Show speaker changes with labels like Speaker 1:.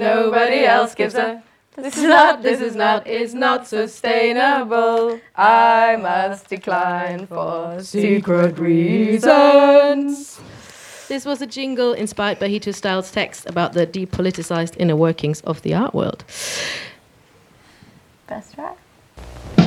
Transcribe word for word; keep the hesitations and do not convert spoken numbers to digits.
Speaker 1: nobody else gives a. This is not, this is not, is not sustainable. I must decline for secret reasons.
Speaker 2: This was a jingle inspired by Heater Styles' text about the depoliticized inner workings of the art world.
Speaker 1: Best track.